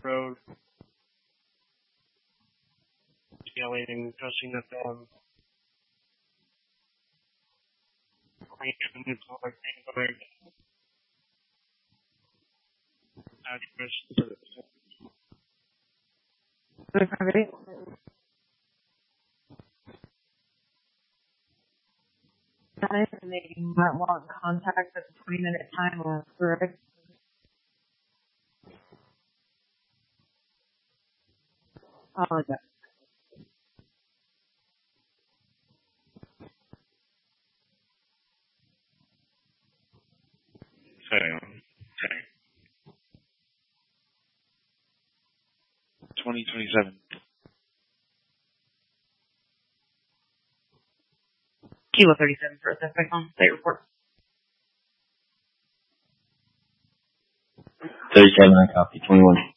road, yelling, cussing at them, things like and they might want contact at a 20-minute time or correct? Oh, yeah. Okay. 2027. Kilo 37 for a suspect on state report. 37, I copy. 21.